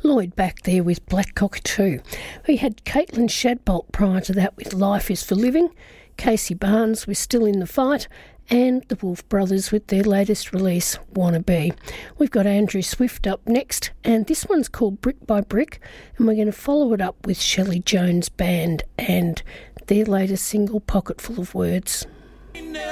Lloyd back there with Black Cockatoo. We had Caitlin Shadbolt prior to that with Life is for Living, Casey Barnes with Still in the Fight, and the Wolf Brothers with their latest release, Wannabe. We've got Andrew Swift up next, and this one's called Brick by Brick, and we're going to follow it up with Shelley Jones Band and their latest single, Pocketful of Words.